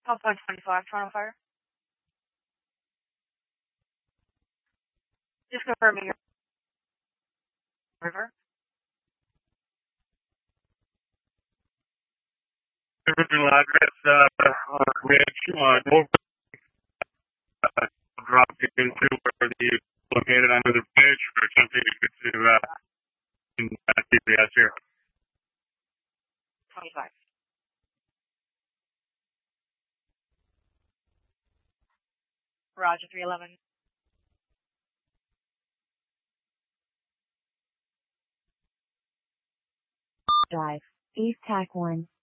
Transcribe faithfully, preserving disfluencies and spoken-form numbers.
one point two five, Toronto Fire. Just confirming your river. Original address, uh, on Ridge, on over, uh, dropped into where the located under the bridge for something to get to, uh, in, uh, G P S here. twenty-five. Roger, three eleven. Drive, East Tac one.